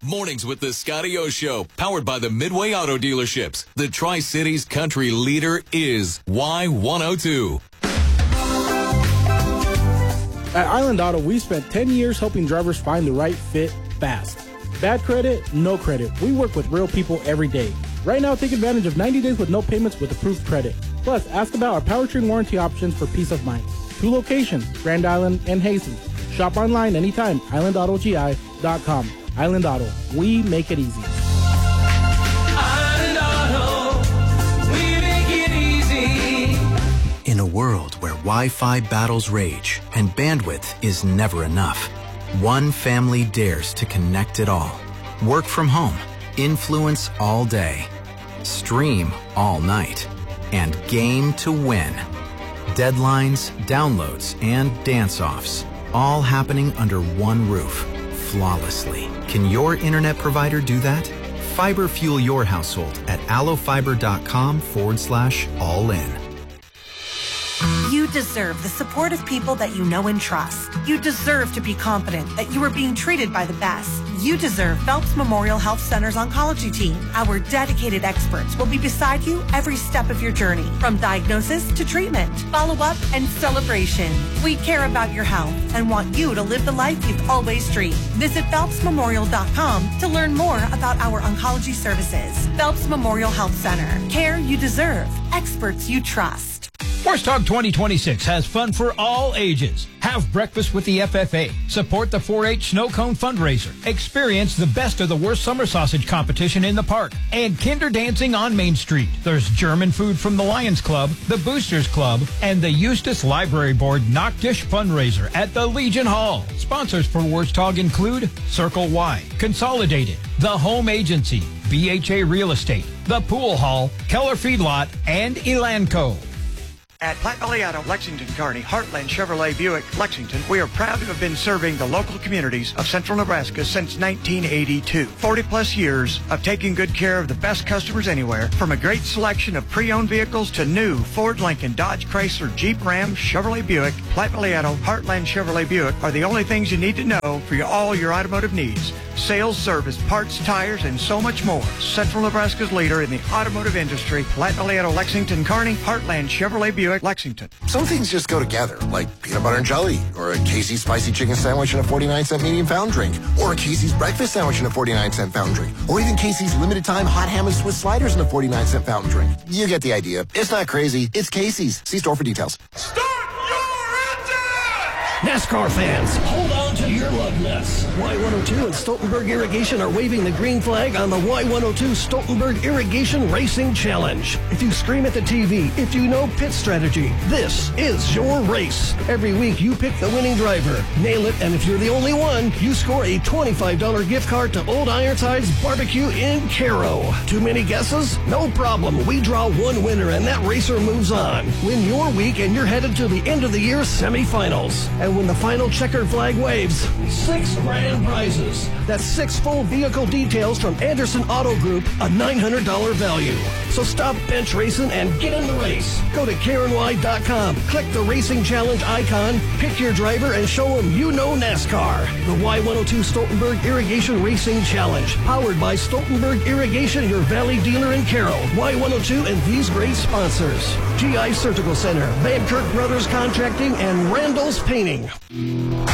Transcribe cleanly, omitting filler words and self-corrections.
Mornings with the Scotty O Show, powered by the Midway Auto Dealerships. The Tri-Cities country leader is Y102. At Island Auto, we spent 10 years helping drivers find the right fit fast. Bad credit, no credit. We work with real people every day. Right now, take advantage of 90 days with no payments with approved credit. Plus, ask about our powertrain warranty options for peace of mind. 2 locations, Grand Island and Hazen. Shop online anytime, islandautogI.com. Island Auto, we make it easy. Island Auto, we make it easy. In a world where Wi-Fi battles rage and bandwidth is never enough, one family dares to connect it all. Work from home, influence all day, stream all night, and game to win. Deadlines, downloads, and dance-offs, all happening under one roof, flawlessly. Can your internet provider do that? Fiber fuel your household at allofiber.com/all-in. You deserve the support of people that you know and trust. You deserve to be confident that you are being treated by the best. You deserve Phelps Memorial Health Center's oncology team. Our dedicated experts will be beside you every step of your journey, from diagnosis to treatment, follow-up, and celebration. We care about your health and want you to live the life you've always dreamed. Visit PhelpsMemorial.com to learn more about our oncology services. Phelps Memorial Health Center. Care you deserve. Experts you trust. Horse Talk 2026 has fun for all ages. Have breakfast with the FFA. Support the 4-H Snow Cone fundraiser. Experience the best of the worst summer sausage competition in the park. And kinder dancing on Main Street. There's German food from the Lions Club, the Boosters Club, and the Eustis Library Board Knock Dish fundraiser at the Legion Hall. Sponsors for Horse Talk include Circle Y, Consolidated, The Home Agency, BHA Real Estate, The Pool Hall, Keller Feedlot, and Elanco. At Platte Valley Auto, Lexington, Kearney, Heartland Chevrolet Buick, Lexington, we are proud to have been serving the local communities of central Nebraska since 1982. 40 plus years of taking good care of the best customers anywhere, from a great selection of pre-owned vehicles to new Ford, Lincoln, Dodge, Chrysler, Jeep, Ram, Chevrolet Buick. Platte Valley Auto, Heartland Chevrolet Buick are the only things you need to know for all your automotive needs. Sales, service, parts, tires, and so much more. Central Nebraska's leader in the automotive industry, Platte Valley Auto, Lexington, Kearney, Heartland Chevrolet Buick, Lexington. Some things just go together, like peanut butter and jelly, or a Casey's spicy chicken sandwich and a 49-cent medium fountain drink, or a Casey's breakfast sandwich and a 49-cent fountain drink, or even Casey's limited time hot ham and Swiss sliders and a 49-cent fountain drink. You get the idea. It's not crazy. It's Casey's. See store for details. Start your engine! NASCAR fans, hold on to your lug nuts. Y102 and Stoltenberg Irrigation are waving the green flag on the Y102 Stoltenberg Irrigation Racing Challenge. If you scream at the TV, if you know pit strategy, this is your race. Every week you pick the winning driver, nail it, and if you're the only one, you score a $25 gift card to Old Ironsides Barbecue in Caro. Too many guesses? No problem. We draw one winner and that racer moves on. Win your week and you're headed to the end of the year semifinals. And when the final checkered flag waves, 6 grand prizes. That's 6 full vehicle details from Anderson Auto Group, a $900 value. So stop bench racing and get in the race. Go to KarenY.com, click the Racing Challenge icon, pick your driver, and show them you know NASCAR. The Y102 Stoltenberg Irrigation Racing Challenge, powered by Stoltenberg Irrigation, your Valley dealer in Carroll. Y102 and these great sponsors: GI Surgical Center, Van Kirk Brothers Contracting, and Randall's Painting.